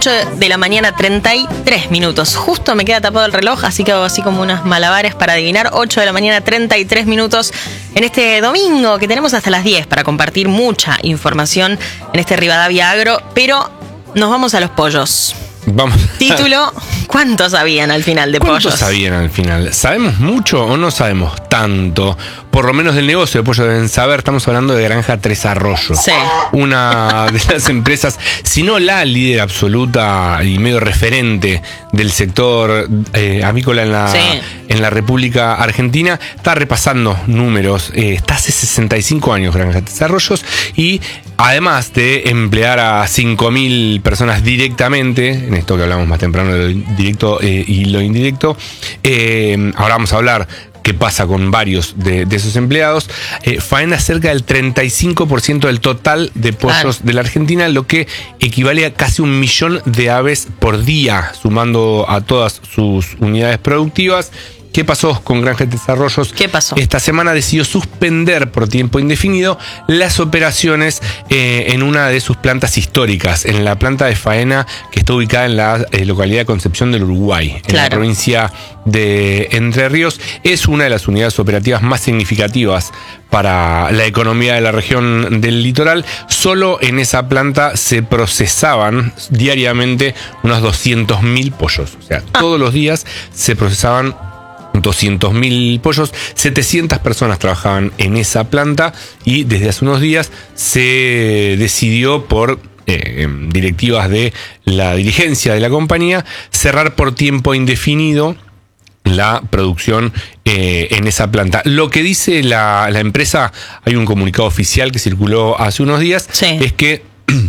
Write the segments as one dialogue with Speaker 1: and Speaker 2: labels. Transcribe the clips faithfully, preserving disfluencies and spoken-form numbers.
Speaker 1: ocho de la mañana, treinta y tres minutos. Justo me queda tapado el reloj, así que hago así como unas malabares para adivinar. ocho de la mañana, treinta y tres minutos en este domingo, que tenemos hasta las diez para compartir mucha información en este Rivadavia Agro, pero nos vamos a los pollos.
Speaker 2: Vamos.
Speaker 1: Título, ¿cuántos sabían al final de pollos?
Speaker 2: ¿Cuántos sabían al final? ¿Sabemos mucho o no sabemos tanto? Por lo menos del negocio de pollo deben saber. Estamos hablando de Granja Tres Arroyos.
Speaker 1: Sí.
Speaker 2: Una de las empresas, si no la líder absoluta y medio referente del sector eh, avícola en la,
Speaker 1: sí.
Speaker 2: en la República Argentina. Está repasando números. Eh, está hace sesenta y cinco años Granja Tres Arroyos, y además de emplear a cinco mil personas directamente, en esto que hablamos más temprano de lo directo eh, y lo indirecto, eh, ahora vamos a hablar qué pasa con varios de, de esos empleados. Eh, faena cerca del treinta y cinco por ciento del total de pollos claro. de la Argentina, lo que equivale a casi un millón de aves por día, sumando a todas sus unidades productivas. ¿Qué pasó con Granja Tres Arroyos?
Speaker 1: ¿Qué pasó?
Speaker 2: Esta semana decidió suspender por tiempo indefinido las operaciones eh, en una de sus plantas históricas, en la planta de faena que está ubicada en la eh, localidad de Concepción del Uruguay, en claro. la provincia de Entre Ríos. Es una de las unidades operativas más significativas para la economía de la región del litoral. Solo en esa planta se procesaban diariamente unos doscientos mil pollos. O sea, ah. todos los días se procesaban doscientos mil pollos. setecientas personas trabajaban en esa planta, y desde hace unos días se decidió por eh, directivas de la dirigencia de la compañía cerrar por tiempo indefinido la producción eh, en esa planta. Lo que dice la, la empresa, hay un comunicado oficial que circuló hace unos días, sí. es que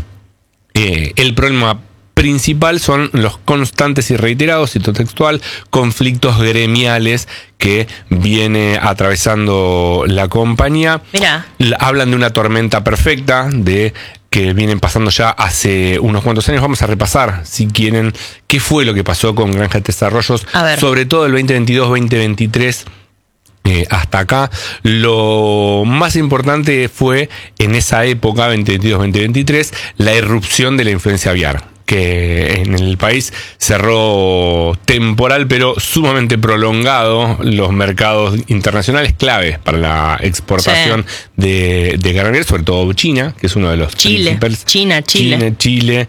Speaker 2: eh, el problema principal son los constantes y reiterados, cito textual, conflictos gremiales que viene atravesando la compañía.
Speaker 1: Mirá.
Speaker 2: Hablan de una tormenta perfecta, de que vienen pasando ya hace unos cuantos años. Vamos a repasar, si quieren, qué fue lo que pasó con Granja Tres Arroyos, sobre todo el veinte veintidós veinte veintitrés. Eh, hasta acá. Lo más importante fue en esa época, veinte veintidós veinte veintitrés, la irrupción de la influencia aviar, que en el país cerró temporal pero sumamente prolongado los mercados internacionales claves para la exportación sí. de, de carne, sobre todo China, que es uno de los
Speaker 1: Chile,
Speaker 2: principales.
Speaker 1: China, Chile.
Speaker 2: China, Chile.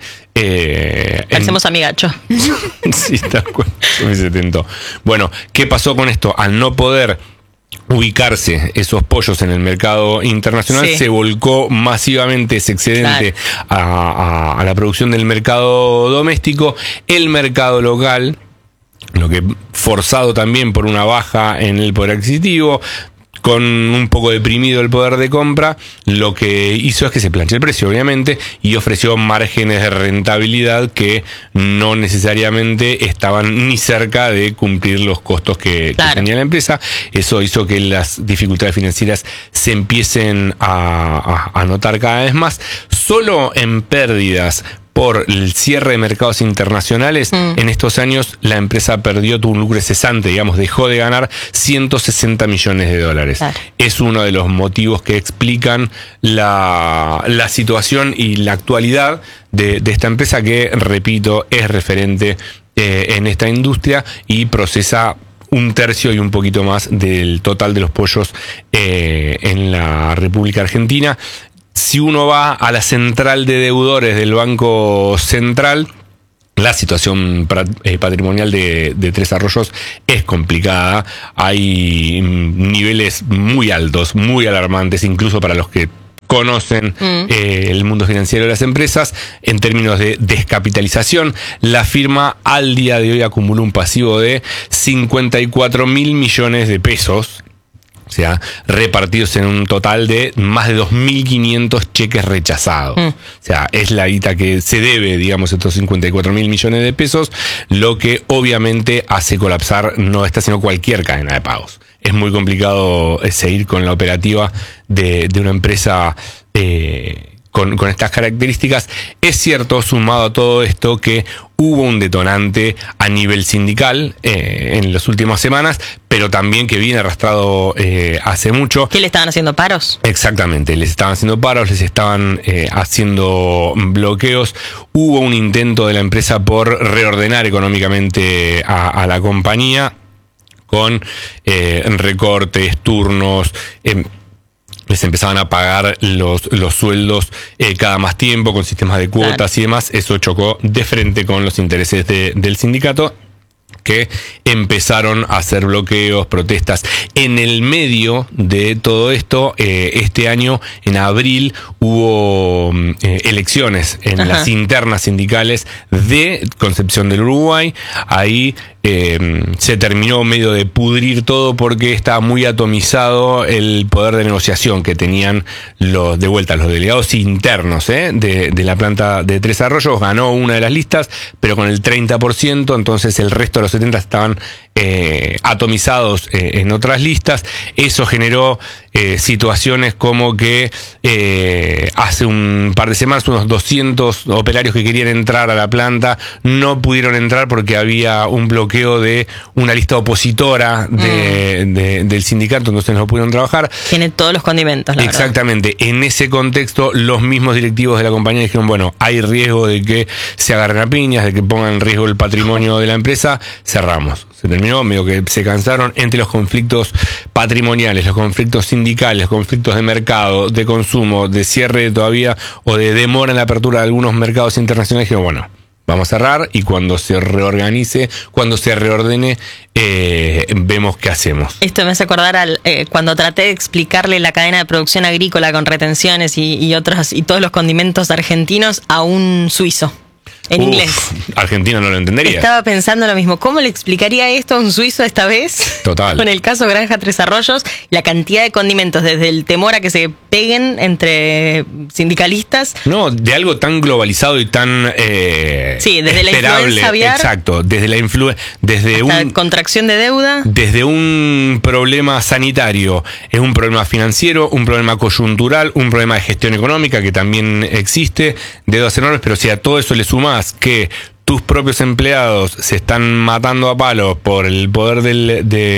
Speaker 2: Eh,
Speaker 1: Parecemos en... amigacho.
Speaker 2: Sí, está muy setento. Bueno, ¿qué pasó con esto? Al no poder ubicarse esos pollos en el mercado internacional, sí. se volcó masivamente ese excedente claro. a, a, a la producción del mercado doméstico. El mercado local, lo que forzado también por una baja en el poder adquisitivo, con un poco deprimido el poder de compra, lo que hizo es que se planche el precio, obviamente, y ofreció márgenes de rentabilidad que no necesariamente estaban ni cerca de cumplir los costos que, claro. que tenía la empresa. Eso hizo que las dificultades financieras se empiecen a, a, a notar cada vez más. Solo en pérdidas por el cierre de mercados internacionales, mm. en estos años la empresa perdió, tuvo un lucro cesante, digamos, dejó de ganar ciento sesenta millones de dólares. Claro. Es uno de los motivos que explican la, la situación y la actualidad de, de esta empresa, que, repito, es referente eh, en esta industria y procesa un tercio y un poquito más del total de los pollos eh, en la República Argentina. Si uno va a la central de deudores del Banco Central, la situación patrimonial de, de Tres Arroyos es complicada. Hay niveles muy altos, muy alarmantes, incluso para los que conocen mm. eh, el mundo financiero de las empresas. En términos de descapitalización, la firma al día de hoy acumula un pasivo de cincuenta y cuatro mil millones de pesos. O sea, repartidos en un total de más de dos mil quinientos cheques rechazados. Mm. O sea, es la guita que se debe, digamos, estos cincuenta y cuatro mil millones de pesos, lo que obviamente hace colapsar, no está haciendo cualquier cadena de pagos. Es muy complicado seguir con la operativa de, de una empresa eh, con, con estas características. Es cierto, sumado a todo esto, que hubo un detonante a nivel sindical eh, en las últimas semanas, pero también que viene arrastrado eh, hace mucho.
Speaker 1: ¿Qué le estaban haciendo paros?
Speaker 2: Exactamente, les estaban haciendo paros, les estaban eh, haciendo bloqueos. Hubo un intento de la empresa por reordenar económicamente a, a la compañía con eh, recortes, turnos. Eh, les empezaban a pagar los, los sueldos eh, cada más tiempo con sistemas de cuotas, claro, y demás. Eso chocó de frente con los intereses de, del sindicato, que empezaron a hacer bloqueos, protestas. En el medio de todo esto, eh, este año, en abril, hubo eh, elecciones en Ajá. las internas sindicales de Concepción del Uruguay. Ahí eh, se terminó medio de pudrir todo porque estaba muy atomizado el poder de negociación que tenían los de vuelta los delegados internos eh, de, de la planta de Tres Arroyos. Ganó una de las listas, pero con el treinta por ciento, entonces el resto de los setenta estaban eh, atomizados eh, en otras listas. Eso generó eh, situaciones como que eh, hace un par de semanas unos doscientos operarios que querían entrar a la planta no pudieron entrar porque había un bloqueo de una lista opositora de, mm. de, del sindicato, entonces no pudieron trabajar.
Speaker 1: Tiene todos los condimentos, la
Speaker 2: Exactamente.
Speaker 1: verdad.
Speaker 2: En ese contexto, los mismos directivos de la compañía dijeron, bueno, hay riesgo de que se agarren a piñas, de que pongan en riesgo el patrimonio de la empresa, cerramos. Se terminó, medio que se cansaron entre los conflictos patrimoniales, los conflictos sindicales, los conflictos de mercado, de consumo, de cierre todavía o de demora en la apertura de algunos mercados internacionales. Dijeron, bueno, vamos a cerrar y cuando se reorganice, cuando se reordene, eh, vemos qué hacemos.
Speaker 1: Esto me hace acordar al, eh, cuando traté de explicarle la cadena de producción agrícola con retenciones y, y otros y todos los condimentos argentinos a un suizo. En Uf, inglés.
Speaker 2: Argentina no lo entendería.
Speaker 1: Estaba pensando lo mismo. ¿Cómo le explicaría esto a un suizo esta vez?
Speaker 2: Total.
Speaker 1: Con el caso Granja Tres Arroyos, la cantidad de condimentos, desde el temor a que se peguen entre sindicalistas.
Speaker 2: No, de algo tan globalizado y tan eh,
Speaker 1: sí, desde esperable. La influenza aviar.
Speaker 2: Exacto, desde la influencia, desde un
Speaker 1: contracción de deuda.
Speaker 2: Desde un problema sanitario, es un problema financiero, un problema coyuntural, un problema de gestión económica que también existe, deudas enormes, pero si a todo eso le suma que tus propios empleados se están matando a palos por el poder del,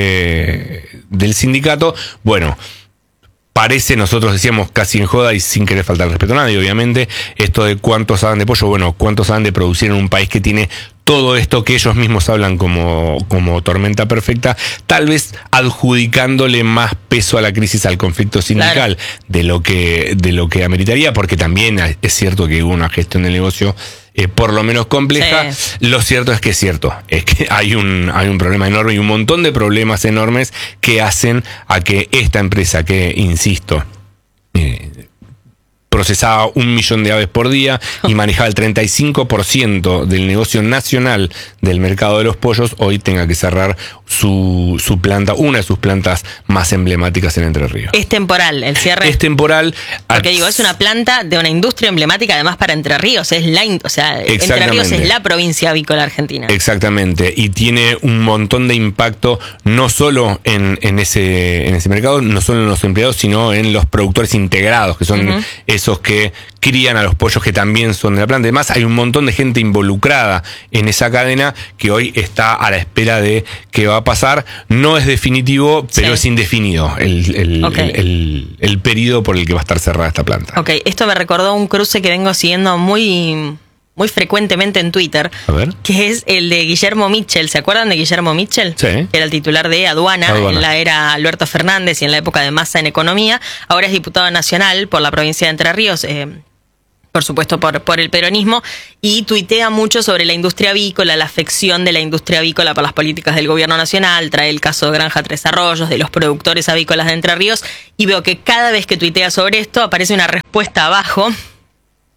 Speaker 2: de, del sindicato, bueno, parece, nosotros decíamos casi en joda y sin querer faltar respeto a nadie, obviamente, esto de cuántos saben de pollo, bueno, cuántos saben de producir en un país que tiene todo esto que ellos mismos hablan como, como tormenta perfecta, tal vez adjudicándole más peso a la crisis, al conflicto sindical, claro, de lo que, de lo que ameritaría, porque también es cierto que hubo una gestión del negocio Eh, por lo menos compleja. Sí. Lo cierto es que es cierto, es que hay un, hay un problema enorme y un montón de problemas enormes que hacen a que esta empresa, que insisto, eh, procesaba un millón de aves por día y manejaba el treinta y cinco por ciento del negocio nacional del mercado de los pollos, hoy tenga que cerrar su, su planta, una de sus plantas más emblemáticas en Entre Ríos.
Speaker 1: Es temporal el cierre.
Speaker 2: Es temporal.
Speaker 1: Porque digo, es una planta de una industria emblemática además para Entre Ríos. Es la, o sea, Entre Ríos es la provincia avícola argentina.
Speaker 2: Exactamente. Y tiene un montón de impacto no solo en, en, ese, en ese mercado, no solo en los empleados, sino en los productores integrados, que son uh-huh. esos que crían a los pollos que también son de la planta. Además, hay un montón de gente involucrada en esa cadena que hoy está a la espera de qué va a pasar. No es definitivo, pero sí. es indefinido el, el, okay. el, el, el periodo por el que va a estar cerrada esta planta.
Speaker 1: Ok, esto me recordó un cruce que vengo siguiendo muy, muy frecuentemente en Twitter,
Speaker 2: a ver.
Speaker 1: que es el de Guillermo Mitchell. ¿Se acuerdan de Guillermo Mitchell?
Speaker 2: Sí.
Speaker 1: Que era el titular de Aduana, Aduana en la era Alberto Fernández y en la época de Massa en Economía. Ahora es diputado nacional por la provincia de Entre Ríos, eh, por supuesto por, por el peronismo, y tuitea mucho sobre la industria avícola, la afección de la industria avícola por las políticas del gobierno nacional. Trae el caso de Granja Tres Arroyos, de los productores avícolas de Entre Ríos, y veo que cada vez que tuitea sobre esto aparece una respuesta abajo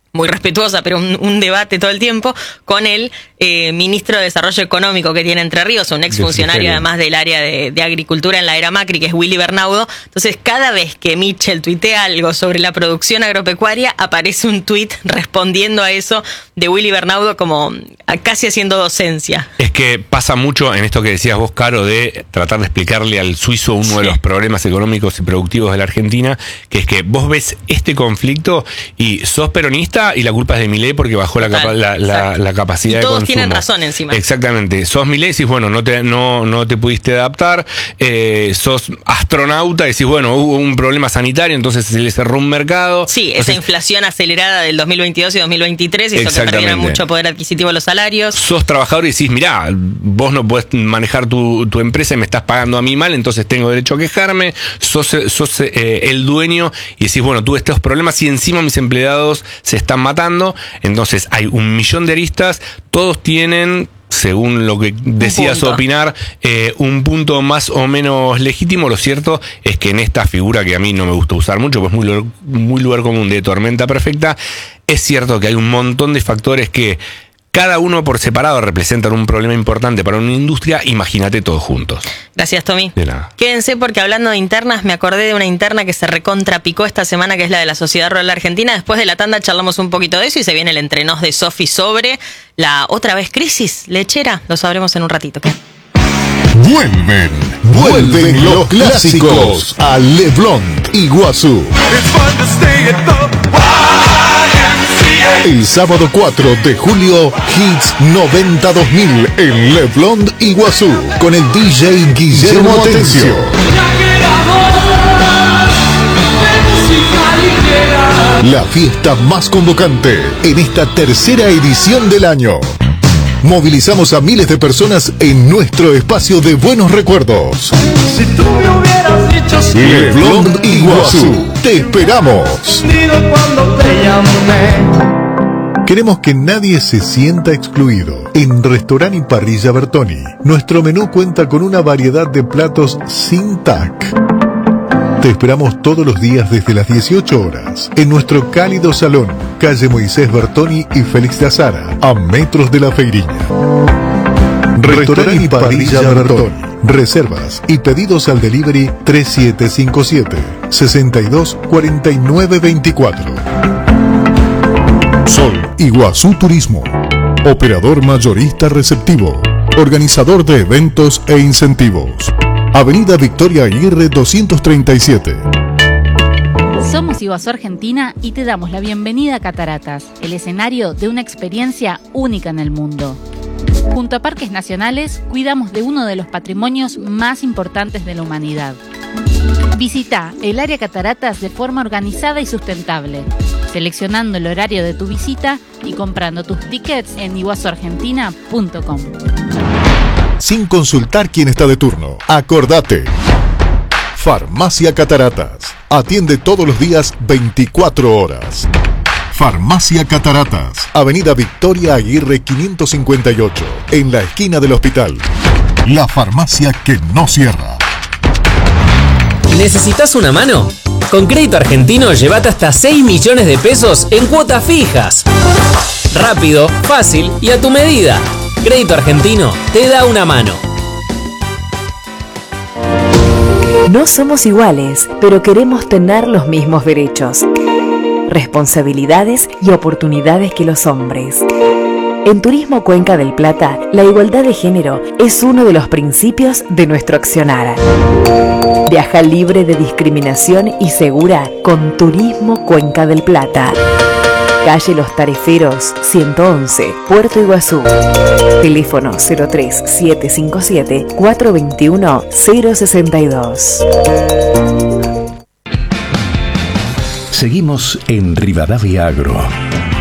Speaker 1: muy respetuosa, pero un, un debate todo el tiempo, con el eh, ministro de Desarrollo Económico que tiene Entre Ríos, un exfuncionario además del área de, de agricultura en la era Macri, que es Willy Bernaudo. Entonces, cada vez que Mitchell tuitea algo sobre la producción agropecuaria, aparece un tuit respondiendo a eso de Willy Bernaudo, como casi haciendo docencia.
Speaker 2: Es que pasa mucho en esto que decías vos, Caro, de tratar de explicarle al suizo uno sí. de los problemas económicos y productivos de la Argentina, que es que vos ves este conflicto y sos peronista y la culpa es de Milei porque bajó la, capa, la, la, la capacidad
Speaker 1: y
Speaker 2: de consumo.
Speaker 1: Todos tienen razón encima.
Speaker 2: Exactamente. Sos Milei y decís, bueno, no te, no, no te pudiste adaptar. Eh, sos astronauta y decís, bueno, hubo un problema sanitario, entonces se le cerró un mercado.
Speaker 1: Sí,
Speaker 2: entonces,
Speaker 1: esa inflación acelerada del dos mil veintidós y dos mil veintitrés hizo que perdieran mucho poder adquisitivo los salarios.
Speaker 2: Sos trabajador y decís, mirá, vos no podés manejar tu, tu empresa y me estás pagando a mí mal, entonces tengo derecho a quejarme. Sos, sos eh, el dueño y decís, bueno, tuve estos problemas y encima mis empleados se están matando, entonces hay un millón de aristas, todos tienen, según lo que decías opinar, eh, un punto más o menos legítimo. Lo cierto es que en esta figura, que a mí no me gusta usar mucho, pues muy, muy lugar común de tormenta perfecta, es cierto que hay un montón de factores que cada uno por separado representan un problema importante para una industria. Imagínate todos juntos.
Speaker 1: Gracias, Tommy.
Speaker 2: De nada.
Speaker 1: Quédense, porque hablando de internas, me acordé de una interna que se recontrapicó esta semana, que es la de la Sociedad Rural Argentina. Después de la tanda charlamos un poquito de eso y se viene el entrenos de Sofi sobre la otra vez crisis lechera. Lo sabremos en un ratito. ¿Qué?
Speaker 3: Vuelven, vuelven los clásicos a Leblon, Iguazú. El sábado cuatro de julio, Hits noventa dos mil en Leblon, Iguazú, con el D J Guillermo Atencio. La fiesta más convocante en esta tercera edición del año. Movilizamos a miles de personas en nuestro espacio de buenos recuerdos.
Speaker 4: Si tú me hubieras dicho sí,
Speaker 3: Leblon, Iguazú, te esperamos.
Speaker 4: Cuando te llamé.
Speaker 3: Queremos que nadie se sienta excluido. En Restaurant y Parrilla Bertoni, nuestro menú cuenta con una variedad de platos sin T A C. Te esperamos todos los días desde las dieciocho horas en nuestro cálido salón, calle Moisés Bertoni y Félix de Azara, a metros de la Feiriña. Restaurant y Parrilla Bertoni. Reservas y pedidos al delivery tres siete cinco siete, seis dos cuatro nueve dos cuatro. Sol Iguazú Turismo, operador mayorista receptivo, organizador de eventos e incentivos. Avenida Victoria Aguirre doscientos treinta y siete.
Speaker 5: Somos Iguazú Argentina y te damos la bienvenida a Cataratas, el escenario de una experiencia única en el mundo. Junto a Parques Nacionales, cuidamos de uno de los patrimonios más importantes de la humanidad. Visita el área Cataratas de forma organizada y sustentable, seleccionando el horario de tu visita y comprando tus tickets en iguazu argentina punto com.
Speaker 3: Sin consultar quién está de turno, acordate. Farmacia Cataratas. Atiende todos los días veinticuatro horas. Farmacia Cataratas. Avenida Victoria Aguirre quinientos cincuenta y ocho, en la esquina del hospital. La farmacia que no cierra.
Speaker 6: ¿Necesitas una mano? Con Crédito Argentino llévate hasta seis millones de pesos en cuotas fijas. Rápido, fácil y a tu medida. Crédito Argentino te da una mano.
Speaker 7: No somos iguales, pero queremos tener los mismos derechos, responsabilidades y oportunidades que los hombres. En Turismo Cuenca del Plata, la igualdad de género es uno de los principios de nuestro accionar. Viaja libre de discriminación y segura con Turismo Cuenca del Plata. Calle Los Tareferos, ciento once, Puerto Iguazú. Teléfono cero tres siete cinco siete, cuatro dos uno, cero seis dos.
Speaker 8: Seguimos en Rivadavia Agro.